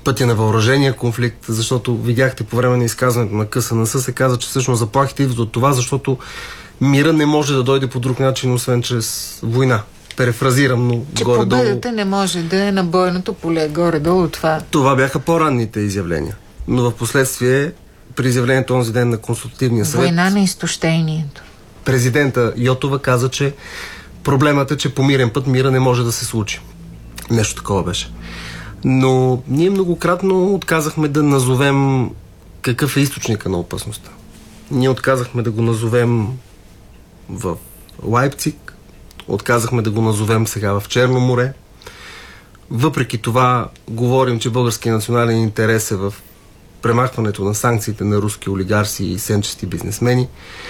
пътя на въоръжения конфликт, защото видяхте по време на изказването на КСНС се каза, че всъщност заплахите идват от това, защото мира не може да дойде по друг начин, освен чрез война. Перефразирам, но че горе-долу... победата не може да е на бойното поле, горе-долу това. Това бяха по-ранните изявления. Но в последствие, при изявлението онзи ден на Консултативния съвет... Война на изтощението. Президента Йотова каза, че проблемът е, че по мирен път мира не може да се случи. Нещо такова беше. Но ние многократно отказахме да назовем какъв е източника на опасността. Ние отказахме да го назовем в Лайпциг, отказахме да го назовем сега в Черно море. Въпреки това говорим, че българският национален интерес е в премахването на санкциите на руски олигарси и сенчести бизнесмени.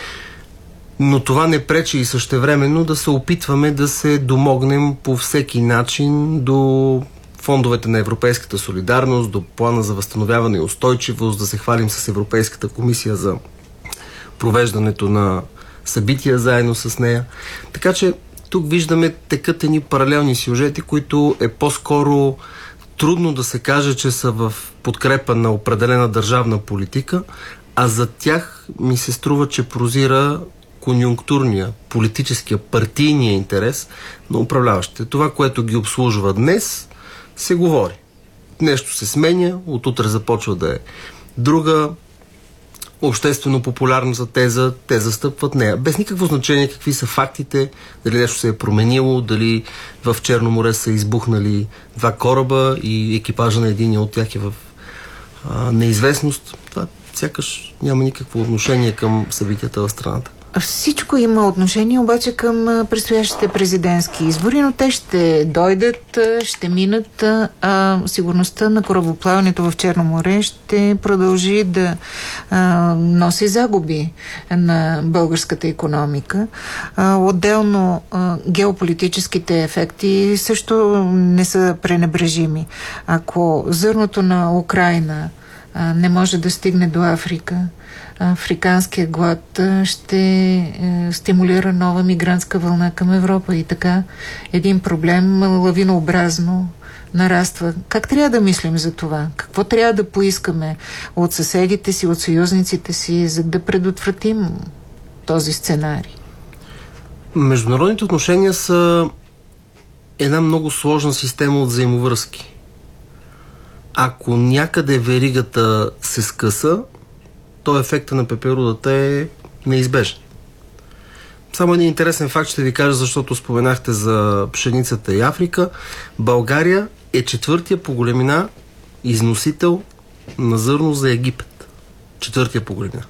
Но това не пречи и същевременно да се опитваме да се домогнем по всеки начин до фондовете на Европейската солидарност, до плана за възстановяване и устойчивост, да се хвалим с Европейската комисия за провеждането на събития заедно с нея. Така че тук виждаме текат едни паралелни сюжети, които е по-скоро трудно да се каже, че са в подкрепа на определена държавна политика, а за тях ми се струва, че прозира конюнктурния, политическия, партийния интерес на управляващите. Това, което ги обслужва днес, се говори. Нещо се сменя, от утре започва да е друга обществено популярната теза, те застъпват нея. Без никакво значение какви са фактите, дали нещо се е променило, дали в Черно море са избухнали 2 кораба и екипажа на единия от тях е в неизвестност. Това сякаш няма никакво отношение към събитията в страната. Всичко има отношение обаче към предстоящите президентски избори, но те ще дойдат, ще минат, а сигурността на корабоплаването в Черно море ще продължи да носи загуби на българската икономика. Отделно геополитическите ефекти също не са пренебрежими. Ако зърното на Украйна не може да стигне до Африка, африканският глад ще стимулира нова мигрантска вълна към Европа и така един проблем лавинообразно нараства. Как трябва да мислим за това? Какво трябва да поискаме от съседите си, от съюзниците си, за да предотвратим този сценарий? Международните отношения са една много сложна система от взаимовръзки. Ако някъде веригата се скъса, то ефекта на пеперудата е неизбежен. Само един интересен факт ще ви кажа, защото споменахте за пшеницата и Африка. България е 4-тия по големина износител на зърно за Египет. 4-тия по големина.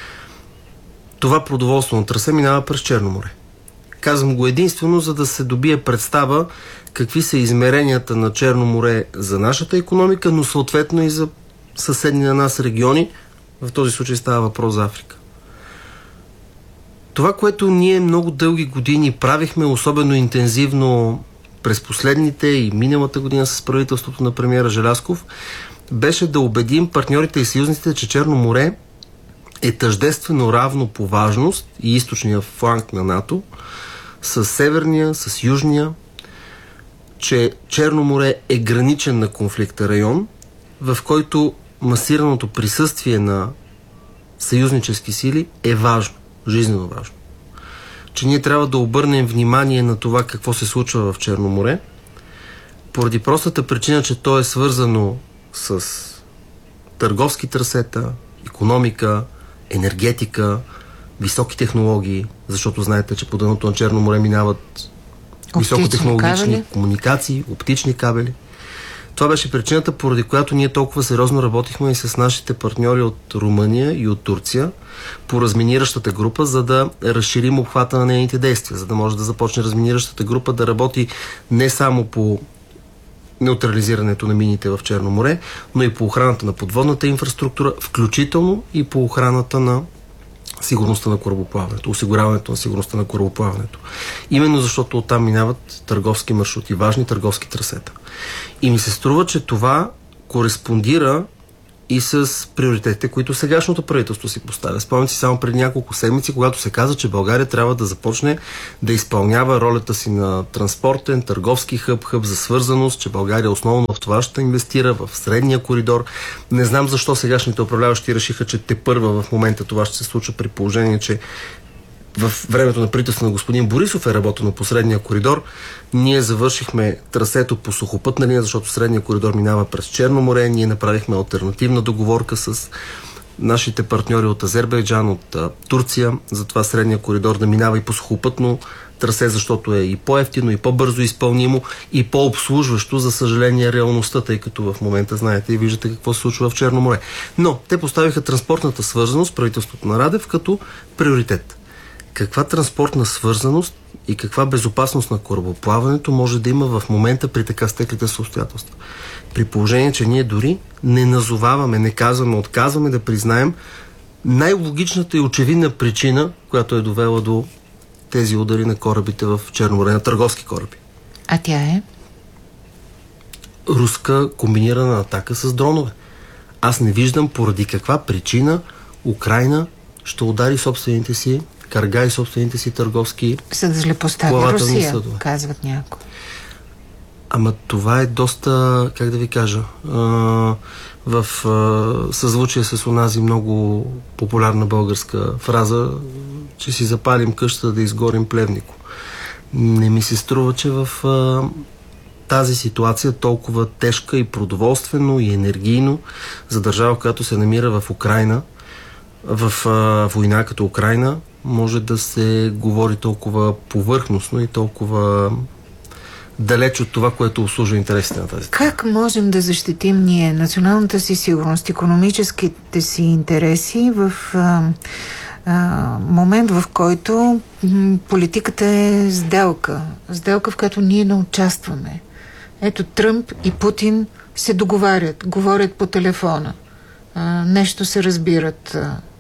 Това продоволствено трасе минава през Черно море. Казвам го единствено, за да се добие представа какви са измеренията на Черно море за нашата икономика, но съответно и за съседни на нас региони. В този случай става въпрос за Африка. Това, което ние много дълги години правихме, особено интензивно през последните и миналата година с правителството на премиера Желязков, беше да убедим партньорите и съюзниците, че Черно море е тъждествено равно по важност и източния фланг на НАТО с северния, с южния, че Черно море е граничен на конфликта район, в който масираното присъствие на съюзнически сили е важно, жизнено важно. Че ние трябва да обърнем внимание на това какво се случва в Черно море, поради простата причина, че то е свързано с търговски трасета, икономика, енергетика, високи технологии, защото знаете, че по дъното на Черно море минават високотехнологични комуникации, оптични кабели. Това беше причината, поради която ние толкова сериозно работихме и с нашите партньори от Румъния и от Турция по разминиращата група, за да разширим обхвата на нейните действия, за да може да започне разминиращата група да работи не само по неутрализирането на мините в Черно море, но и по охраната на подводната инфраструктура, включително и по охраната на сигурността на корабоплаването, осигуряването на сигурността на корабоплаването. Именно защото оттам минават търговски маршрути, важни търговски трасета. И ми се струва, че това кореспондира и с приоритетите, които сегашното правителство си поставя. Спомням си само преди няколко седмици, когато се каза, че България трябва да започне да изпълнява ролята си на транспортен, търговски хъб за свързаност, че България основно в това ще инвестира, в средния коридор. Не знам защо сегашните управляващи решиха, че тепърва в момента това ще се случва, при положение, че в времето на правителството на господин Борисов е работено по средния коридор. Ние завършихме трасето по сухопътна линия, защото средния коридор минава през Черно море. Ние направихме алтернативна договорка с нашите партньори от Азербайджан, от Турция, за това средния коридор да минава и по сухопътно трасе, защото е и по-евтино, и по-бързо изпълнимо, и по-обслужващо, за съжаление, реалността, тъй като в момента знаете и виждате какво се случва в Черно море. Но те поставиха транспортната свързаност, правителството на Радев, като приоритет. Каква транспортна свързаност и каква безопасност на корабоплаването може да има в момента при така стеклите обстоятелства? При положение, че ние дори не назоваваме, не казваме, отказваме да признаем най-логичната и очевидна причина, която е довела до тези удари на корабите в Черно море, на търговски кораби. А тя е? Руска комбинирана атака с дронове. Аз не виждам поради каква причина Украйна ще удари собствените си карга и собствените си търговски за да злепостави Русия, съдове, казват някои. Ама това е доста, как да ви кажа, в съзвучие с онази много популярна българска фраза, че си запалим къщата да изгорим плевнико. Не ми се струва, че в тази ситуация, толкова тежка и продоволствено, и енергийно, за държава, която се намира в Украйна, в война като Украйна, може да се говори толкова повърхностно и толкова далеч от това, което обслужва интересите на тази. Как можем да защитим ние националната си сигурност, икономическите си интереси в момент, в който политиката е сделка, в която ние не участваме? Ето, Тръмп и Путин се договарят, говорят по телефона, нещо се разбират,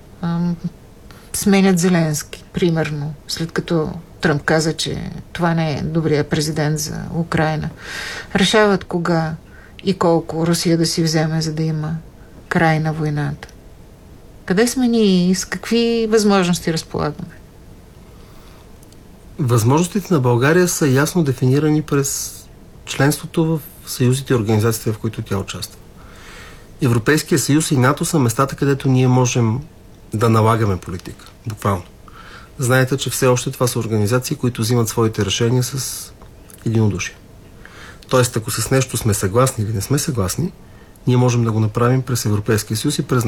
сменят Зеленски, примерно, след като Тръмп каза, че това не е добрият президент за Украйна. Решават кога и колко Русия да си вземе, за да има край на войната. Къде сме ние и с какви възможности разполагаме? Възможностите на България са ясно дефинирани през членството в съюзите и организациите, в които тя участва. Европейския съюз и НАТО са местата, където ние можем да налагаме политика. Буквално. Знаете, че все още това са организации, които взимат своите решения с единодушие. Тоест, ако с нещо сме съгласни или не сме съгласни, ние можем да го направим през Европейския съюз и през